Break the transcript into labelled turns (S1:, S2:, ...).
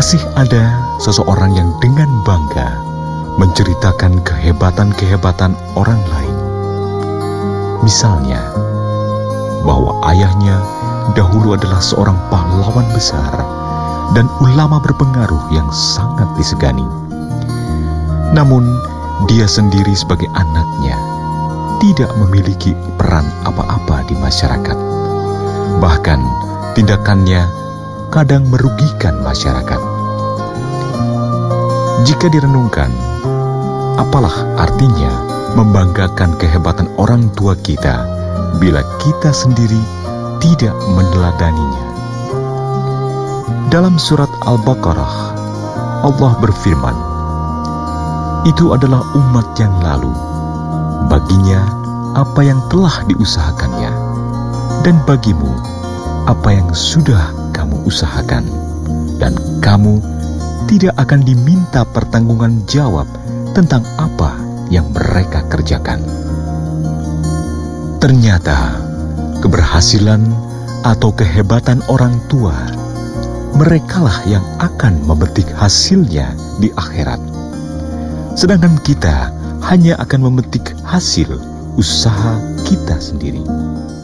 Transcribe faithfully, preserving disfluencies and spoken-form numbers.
S1: Masih ada seseorang yang dengan bangga menceritakan kehebatan-kehebatan orang lain. Misalnya, bahwa ayahnya dahulu adalah seorang pahlawan besar dan ulama berpengaruh yang sangat disegani. Namun, dia sendiri sebagai anaknya tidak memiliki peran apa-apa di masyarakat. Bahkan, tindakannya kadang merugikan masyarakat. Jika direnungkan, apalah artinya membanggakan kehebatan orang tua kita bila kita sendiri tidak meneladaninya? Dalam surat Al-Baqarah, Allah berfirman, "Itu adalah umat yang lalu. Baginya apa yang telah diusahakannya, dan bagimu apa yang sudah kamu usahakan, dan kamu tidak akan diminta pertanggungan jawab tentang apa yang mereka kerjakan." Ternyata keberhasilan atau kehebatan orang tua, merekalah yang akan memetik hasilnya di akhirat. Sedangkan kita hanya akan memetik hasil usaha kita sendiri.